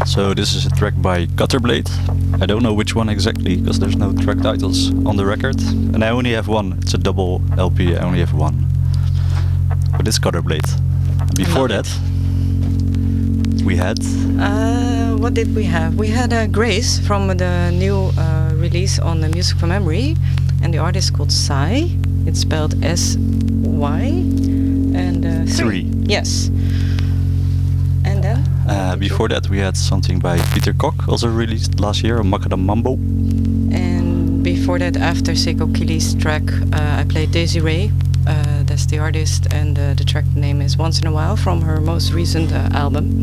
So this is a track by Gutterblade. I don't know which one exactly because there's no track titles on the record, and I only have one. It's a double LP. I only have one, but it's Gutterblade. Before that, we had. What did we have? We had Grace from the new release on the Music from Memory, and the artist is called Psy. It's spelled S-Y and three. Yes. And then? Before that, we had something by Peter Kok, also released last year, Macadam Mambo. And before that, after Seiko Kili's track, I played Daisy Ray. That's the artist, and the track name is Once in a While from her most recent album.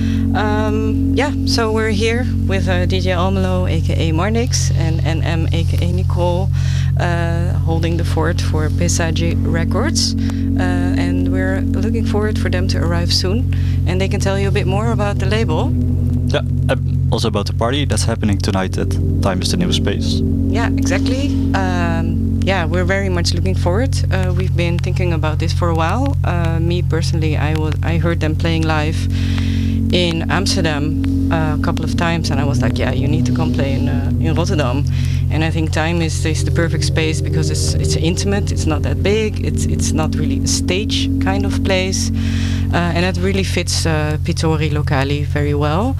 So we're here with DJ Almelo, aka Marnix, and NM, aka Nicole, holding the fort for Pesage Records. And we're looking forward for them to arrive soon, and they can tell you a bit more about the label. Yeah, also about the party that's happening tonight at Time is the New Space. Yeah, exactly. We're very much looking forward. We've been thinking about this for a while. Me personally, I heard them playing live in Amsterdam a couple of times, and I was like, yeah, you need to come play in Rotterdam. And I think Time is the perfect space because it's intimate, it's not that big, it's not really a stage kind of place, and it really fits Pittori Locali very well.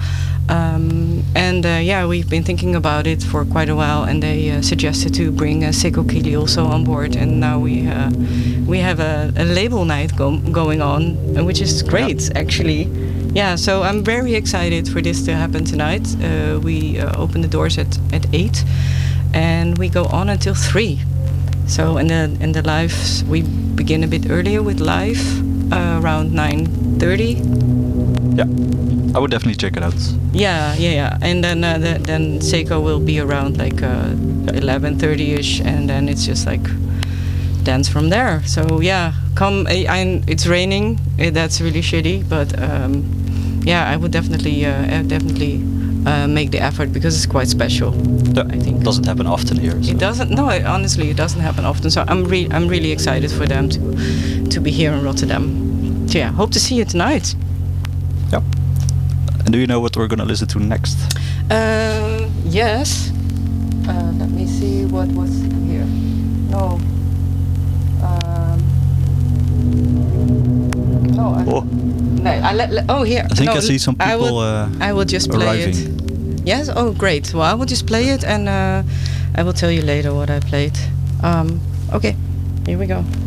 We've been thinking about it for quite a while, and they suggested to bring Seiko Kili also on board, and now we have a label night going on, which is great, actually. Yeah, so I'm very excited for this to happen tonight. We open the doors at 8, and we go on until 3. So in the live, we begin a bit earlier with live, around 9:30. Yeah, I would definitely check it out. Yeah. And then Seiko will be around like 11:30ish, and then it's just like dance from there. So yeah, come. It's raining. That's really shitty, but I would definitely make the effort because it's quite special. Yeah, I think it doesn't happen often here. So. It doesn't. No, honestly, it doesn't happen often. So I'm really excited for them to be here in Rotterdam. So yeah, hope to see you tonight. Yeah. And do you know what we're gonna listen to next? Yes. Let me see what was here. No. Here. I think I see some people I will just play arriving. it. Yes? Oh, great. Well, I will just play it, and I will tell you later what I played. Okay, here we go.